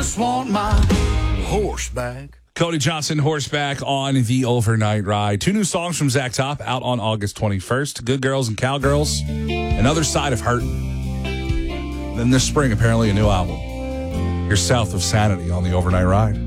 just want my horse back. Cody Johnson, Horseback on the Overnight Ride. 2 new songs from Zach Top out on August 21st. Good Girls and Cowgirls. Another Side of Hurt. Then this spring, apparently, a new album. You're South of Sanity on the Overnight Ride.